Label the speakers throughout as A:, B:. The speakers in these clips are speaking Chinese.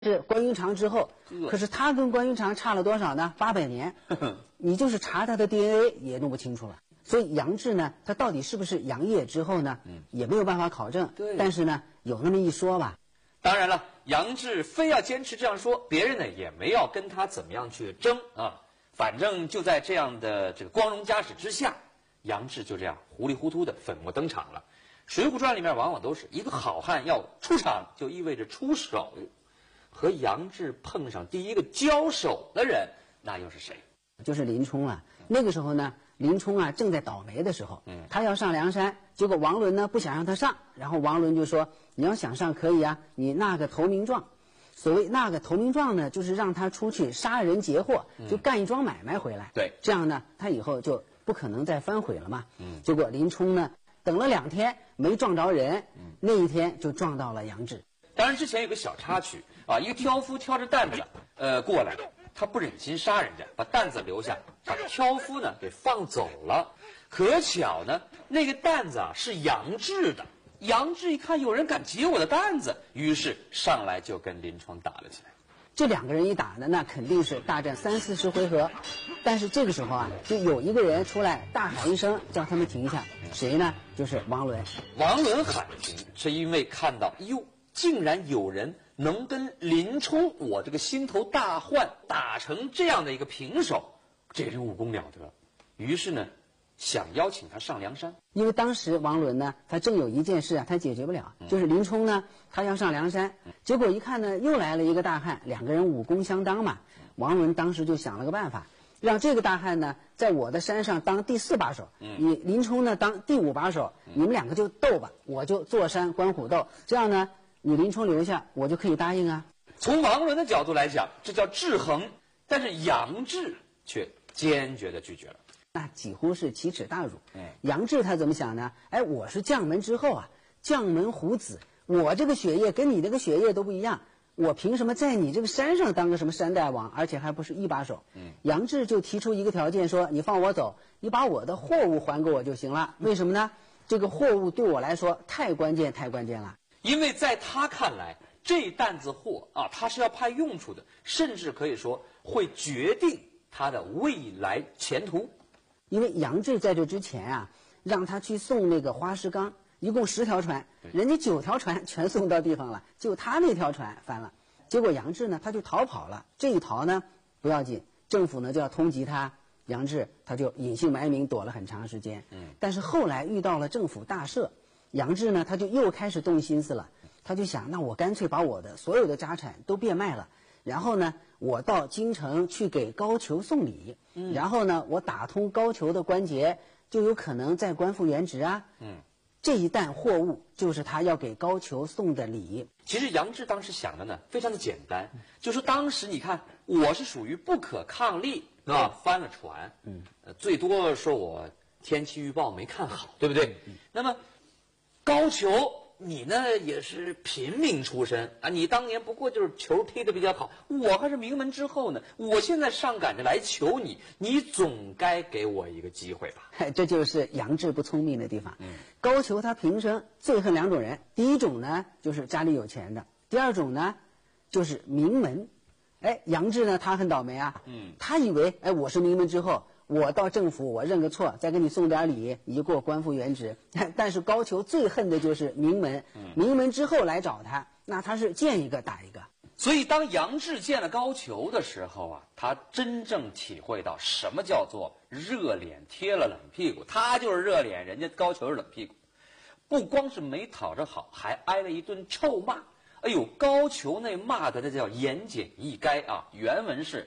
A: 是关云长之后，可是他跟关云长差了多少呢？800年，你就是查他的 DNA 也弄不清楚了。所以杨志呢，他到底是不是杨业之后呢？也没有办法考证。
B: 对，
A: 但是呢，有那么一说吧。
B: 当然了，杨志非要坚持这样说，别人呢也没要跟他怎么样去争啊。反正就在这样的这个光荣家史之下，杨志就这样糊里糊涂的粉墨登场了。《水浒传》里面往往都是一个好汉要出场，就意味着出手。和杨志碰上第一个交手的人，那又是谁？
A: 就是林冲啊。那个时候呢，林冲啊正在倒霉的时候，他要上梁山，结果王伦呢不想让他上，然后王伦就说：“你要想上可以啊，你纳个投名状。”所谓纳个投名状呢，就是让他出去杀人劫货，就干一桩买卖回来。
B: 对，
A: 这样呢，他以后就不可能再反悔了嘛。结果林冲呢等了2天没撞着人，那一天就撞到了杨志。
B: 当然之前有个小插曲啊，一个挑夫挑着担子过来，他不忍心杀人家，把担子留下，把挑夫呢给放走了。可巧呢，那个担子啊是杨志的。杨志一看有人敢劫我的担子，于是上来就跟林冲打了起来。
A: 这2个人一打呢，那肯定是大战30-40回合。但是这个时候啊，就有一个人出来大喊一声，叫他们停下。谁呢？就是王伦。
B: 王伦喊停，是因为看到哟，竟然有人能跟林冲我这个心头大患打成这样的一个平手，这人武功了得。于是呢，想邀请他上梁山。
A: 因为当时王伦呢，他正有一件事啊，他解决不了，就是林冲呢，他要上梁山，结果一看呢，又来了一个大汉，2个人武功相当嘛。王伦当时就想了个办法，让这个大汉呢，在我的山上当第4把手，你林冲呢当第5把手，你们2个就斗吧，我就坐山观虎斗，这样呢，你林冲留下，我就可以答应啊。
B: 从王伦的角度来讲，这叫制衡，但是杨志却坚决的拒绝了。
A: 那几乎是奇耻大辱。杨志他怎么想呢？我是将门之后啊，将门虎子，我这个血液跟你那个血液都不一样，我凭什么在你这个山上当个什么山大王，而且还不是1把手？杨志就提出一个条件说，你放我走，你把我的货物还给我就行了。为什么呢？这个货物对我来说太关键了。
B: 因为在他看来，这担子货啊，他是要派用处的，甚至可以说会决定他的未来前途。
A: 因为杨志在这之前啊，让他去送那个花石纲，一共10条船，人家9条船全送到地方了，就他那条船翻了。结果杨志呢，他就逃跑了。这一逃呢不要紧，政府呢就要通缉他。杨志他就隐姓埋名躲了很长时间。但是后来遇到了政府大赦，杨志呢他就又开始动心思了，他就想，那我干脆把我的所有的家产都变卖了。然后呢，我到京城去给高俅送礼，然后呢，我打通高俅的关节，就有可能再官复原职啊。这一担货物就是他要给高俅送的礼。
B: 其实杨志当时想的呢，非常的简单，就是当时你看，我是属于不可抗力啊，翻了船，最多说我天气预报没看好，对不对？那么高俅，你呢也是平民出身啊，你当年不过就是球踢得比较好，我还是名门之后呢，我现在上赶着来求你，你总该给我一个机会吧？
A: 这就是杨志不聪明的地方。高俅他平生最恨2种人，第一种呢就是家里有钱的，第2种呢就是名门。杨志呢他很倒霉啊，他以为我是名门之后，我到政府我认个错，再给你送点礼，你就给我官复原职。但是高俅最恨的就是名门，名门之后来找他，那他是见一个打一个。
B: 所以当杨志见了高俅的时候啊，他真正体会到什么叫做热脸贴了冷屁股。他就是热脸，人家高俅是冷屁股，不光是没讨着好，还挨了一顿臭骂。哎呦，高俅那骂的那叫言简意赅啊！原文是：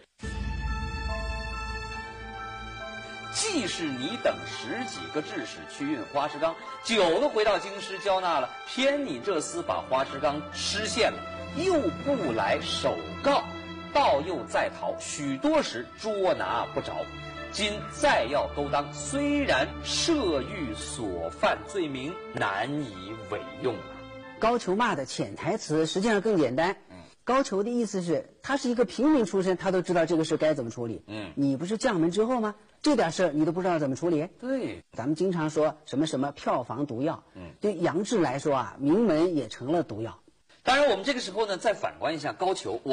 B: 既是你等10几个智使去运花石纲，9个回到京师交纳了，偏你这厮把花石纲失陷了，又不来首告，道又再逃，许多时捉拿不着。今再要勾当，虽然涉狱所犯罪名，难以委用啊。
A: 高俅骂的潜台词实际上更简单。高俅的意思是，他是一个平民出身，他都知道这个事该怎么处理。你不是将门之后吗？这点事儿你都不知道怎么处理？
B: 对，
A: 咱们经常说什么票房毒药。对杨志来说啊，名门也成了毒药。
B: 当然，我们这个时候呢，再反观一下高俅。